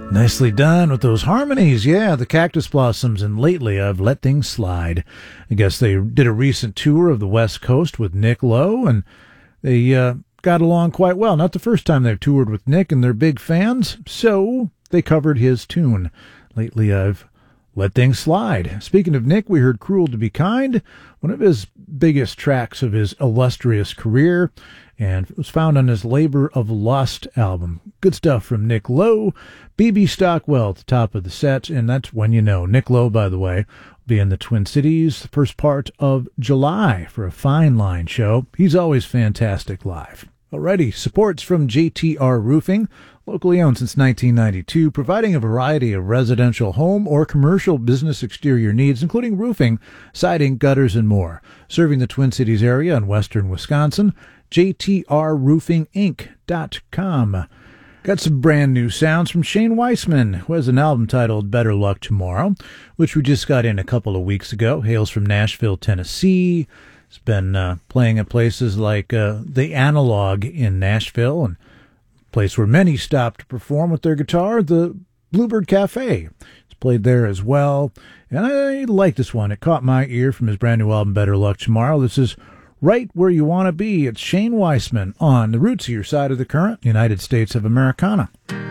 Nicely done with those harmonies. Yeah, the Cactus Blossoms, and lately I've let things slide. I guess they did a recent tour of the West Coast with Nick Lowe, and they got along quite well. Not the first time they've toured with Nick, and they're big fans, so they covered his tune. Lately I've let things slide. Speaking of Nick, we heard Cruel to Be Kind, one of his biggest tracks of his illustrious career, and it was found on his Labor of Lust album. Good stuff from Nick Lowe. B.B. Stockwell at the top of the set, and that's When You Know. Nick Lowe, by the way, will be in the Twin Cities the first part of July for a Fine Line show. He's always fantastic live. Alrighty, support's from JTR Roofing, locally owned since 1992, providing a variety of residential home or commercial business exterior needs, including roofing, siding, gutters, and more. Serving the Twin Cities area in western Wisconsin, jtrroofinginc.com. Got some brand new sounds from Shane Weissman, who has an album titled Better Luck Tomorrow, which we just got in a couple of weeks ago. Hails from Nashville, Tennessee. He's been playing at places like the Analog in Nashville, and a place where many stop to perform with their guitar, the Bluebird Cafe. He's played there as well, and I like this one. It caught my ear from his brand new album, Better Luck Tomorrow. This is Right Where You Want to Be. It's Shane Weissman on the Roots of Your Side of the Current, United States of Americana.